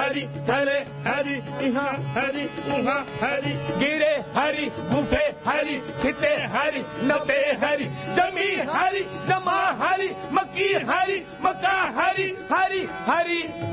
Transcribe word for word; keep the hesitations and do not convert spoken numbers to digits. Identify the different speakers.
Speaker 1: हरी, चले हरी, यहाँ हरी, वहाँ हरी, गिरे हरी, उठे हरी, छिते हरी, नपे हरी, जमी हरी, जमा हरी, मकी हरी, मका हरी, हरी हरी